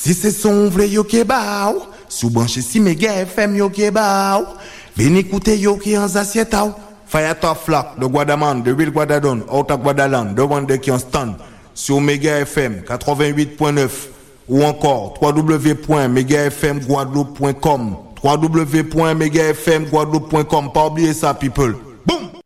Si c'est son vrai yo ke ba ou, sous branché si Mega FM yo ke ba ou, venez écouter yo ki en assiette ou. Fire Top Flock de Guadaman, de Ville Guadadon, out of Guadaland, de Wande qui en stand, sur Mega FM 88.9, ou encore www.megafmguadeloupe.com, www.megafmguadeloupe.com, pas oublier ça people. Boum!